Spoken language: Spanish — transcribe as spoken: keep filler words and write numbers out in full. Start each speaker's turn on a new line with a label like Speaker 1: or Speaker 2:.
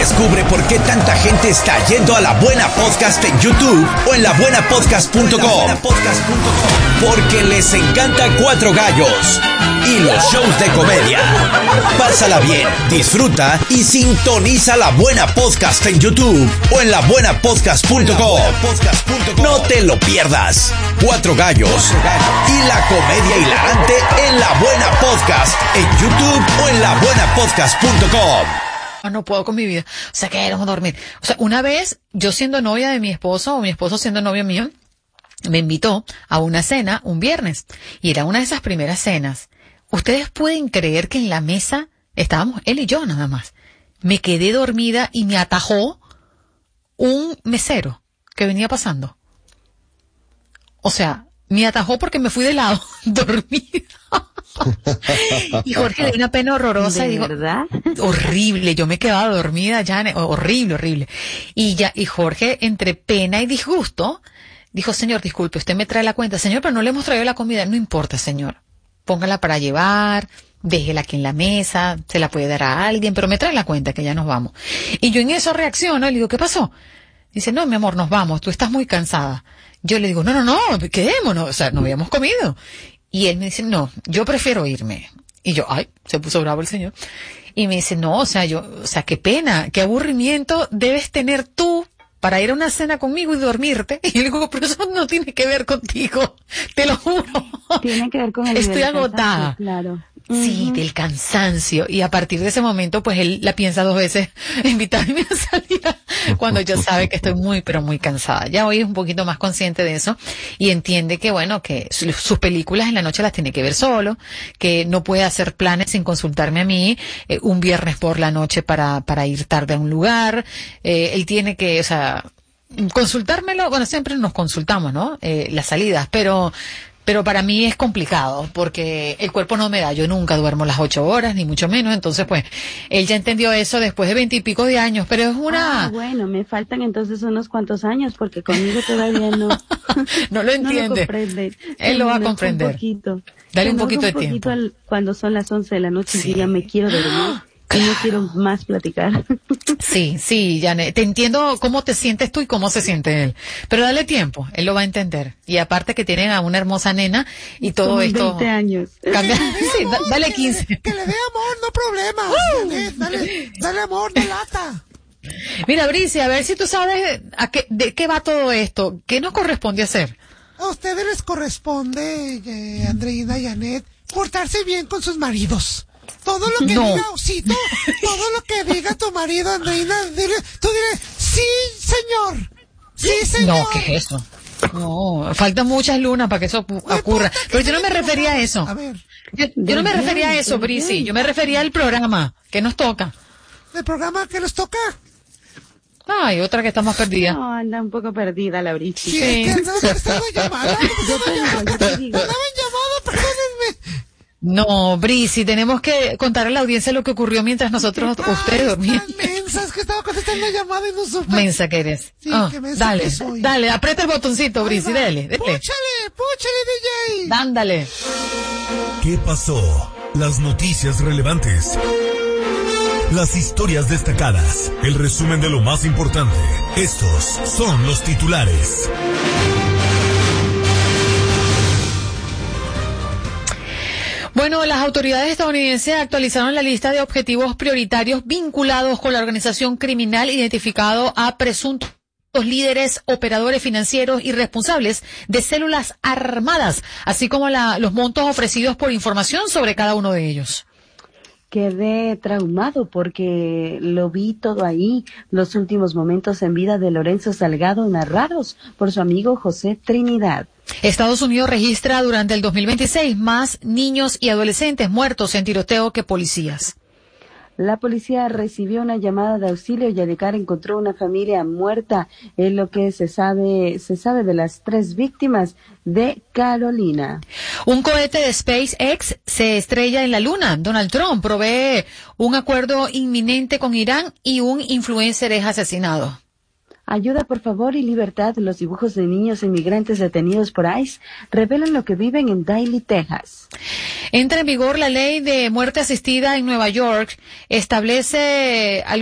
Speaker 1: Descubre por qué tanta gente está yendo a La Buena Podcast en YouTube o en la buena podcast punto com. Porque les encanta Cuatro Gallos y los shows de comedia. Pásala bien, disfruta y sintoniza La Buena Podcast en YouTube o en la buena podcast punto com. No te lo pierdas. Cuatro Gallos y la comedia hilarante en La Buena Podcast en YouTube o en la buena podcast punto com.
Speaker 2: No puedo con mi vida. O sea, que queremos dormir. O sea, una vez, yo siendo novia de mi esposo, o mi esposo siendo novio mío, me invitó a una cena un viernes. Y era una de esas primeras cenas. Ustedes pueden creer que en la mesa estábamos él y yo nada más. Me quedé dormida y me atajó un mesero que venía pasando. O sea, me atajó porque me fui de lado, dormida. Y Jorge, de una pena horrorosa,
Speaker 3: ¿De
Speaker 2: dijo,
Speaker 3: verdad?
Speaker 2: horrible, yo me quedaba dormida, ya, horrible, horrible. Y ya, y Jorge, entre pena y disgusto, dijo, señor, disculpe, usted me trae la cuenta. Señor, pero no le hemos traído la comida. No importa, señor. Póngala para llevar, déjela aquí en la mesa, se la puede dar a alguien, pero me trae la cuenta que ya nos vamos. Y yo en eso reacciono, le digo, ¿qué pasó? Dice, no, mi amor, nos vamos, tú estás muy cansada. Yo le digo, no, no, no, quedémonos, o sea, no habíamos comido. Y él me dice, no, yo prefiero irme. Y yo, ay, se puso bravo el señor. Y me dice, no, o sea, yo, o sea, qué pena, qué aburrimiento debes tener tú para ir a una cena conmigo y dormirte. Y le digo, pero eso no tiene que ver contigo, te lo juro.
Speaker 3: Tiene que ver con el
Speaker 2: Estoy
Speaker 3: nivel de
Speaker 2: agotada.
Speaker 3: cansancio, claro.
Speaker 2: Sí,
Speaker 3: Ujú.
Speaker 2: del cansancio. Y a partir de ese momento, pues él la piensa dos veces invitarme a salir cuando yo sabe que estoy muy, pero muy cansada. Ya hoy es un poquito más consciente de eso y entiende que, bueno, que su- sus películas en la noche las tiene que ver solo, que no puede hacer planes sin consultarme a mí eh, un viernes por la noche para, para ir tarde a un lugar. Eh, él tiene que, o sea, consultármelo, bueno, siempre nos consultamos, ¿no? Eh, las salidas, pero... Pero para mí es complicado porque el cuerpo no me da. Yo nunca duermo las ocho horas, ni mucho menos. Entonces, pues, él ya entendió eso después de veintipico de años. Pero es una...
Speaker 3: Ah, bueno, me faltan entonces unos cuantos años porque conmigo todavía no.
Speaker 2: no lo entiende.
Speaker 3: No lo comprende.
Speaker 2: Él lo va a
Speaker 3: Me enojo
Speaker 2: comprender.
Speaker 3: Un poquito.
Speaker 2: Dale un
Speaker 3: Me enojo
Speaker 2: poquito de
Speaker 3: un poquito
Speaker 2: tiempo.
Speaker 3: al- cuando son las once de la noche
Speaker 2: Sí.
Speaker 3: y ya me quiero dormir. Y no quiero más platicar.
Speaker 2: Sí, sí, Janet. Te entiendo cómo te sientes tú y cómo se siente él. Pero dale tiempo, él lo va a entender. Y aparte que tienen a una hermosa nena y todo
Speaker 3: Como
Speaker 2: esto...
Speaker 3: veinte años.
Speaker 2: Cambia... Sí, da- dale quince.
Speaker 4: Que le dé amor, no problema. Janet, dale, dale amor, no lata.
Speaker 2: Mira, Brice, a ver si tú sabes a qué, de qué va todo esto. ¿Qué nos corresponde hacer?
Speaker 4: A ustedes les corresponde, eh, Andreina y Janet, portarse bien con sus maridos. Todo lo que
Speaker 2: No.
Speaker 4: diga Osito, todo lo que diga tu marido, Andreina, dile, tú dile, sí, señor. Sí, señor.
Speaker 2: No, ¿qué es eso? No, faltan muchas lunas para que eso pu-
Speaker 4: No
Speaker 2: ocurra.
Speaker 4: importa que
Speaker 2: Pero yo no me
Speaker 4: diga tu
Speaker 2: refería a
Speaker 4: mamá.
Speaker 2: eso.
Speaker 4: A ver,
Speaker 2: Yo, yo no me
Speaker 3: Muy
Speaker 2: refería a
Speaker 3: bien,
Speaker 2: eso,
Speaker 3: muy
Speaker 2: Brisi.
Speaker 3: bien.
Speaker 2: Yo me refería al programa que nos toca.
Speaker 4: el programa que nos toca.
Speaker 2: Ay, otra que está más perdida.
Speaker 3: No, anda un poco perdida la Brici.
Speaker 4: Sí,
Speaker 2: Sí.
Speaker 4: es que no estaba llamada.
Speaker 3: Yo te digo, yo te digo.
Speaker 4: Estaba en llamada, perdónenme.
Speaker 2: No, Brisi, tenemos que contar a la audiencia lo que ocurrió mientras nosotros, ustedes
Speaker 4: Ay,
Speaker 2: dormían.
Speaker 4: están mensas, que estaba contestando la llamada y no supe.
Speaker 2: Mensa que eres.
Speaker 4: Sí,
Speaker 2: Ah,
Speaker 4: qué mensa
Speaker 2: dale,
Speaker 4: que soy.
Speaker 2: dale, aprieta el botoncito,
Speaker 4: Ahí
Speaker 2: Brisi,
Speaker 4: va.
Speaker 2: dale, dale.
Speaker 4: Púchale, púchale, D J.
Speaker 2: Dándale.
Speaker 5: ¿Qué pasó? Las noticias relevantes. Las historias destacadas. El resumen de lo más importante. Estos son los titulares.
Speaker 2: Bueno, las autoridades estadounidenses actualizaron la lista de objetivos prioritarios vinculados con la organización criminal identificado a presuntos líderes, operadores financieros y responsables de células armadas, así como la- los montos ofrecidos por información sobre cada uno de ellos.
Speaker 3: Quedé traumado porque lo vi todo ahí, los últimos momentos en vida de Lorenzo Salgado narrados por su amigo José Trinidad.
Speaker 2: Estados Unidos registra durante el dos mil veintiséis más niños y adolescentes muertos en tiroteo que policías.
Speaker 3: La policía recibió una llamada de auxilio y al llegar encontró una familia muerta. Es lo que se sabe, se sabe de las tres víctimas de Carolina.
Speaker 2: Un cohete de SpaceX se estrella en la Luna. Donald Trump provee un acuerdo inminente con Irán y un influencer es asesinado.
Speaker 3: Ayuda, por favor, y libertad. Los dibujos de niños inmigrantes detenidos por ICE revelan lo que viven en Daly, Texas.
Speaker 2: Entra en vigor la ley de muerte asistida en Nueva York. Establece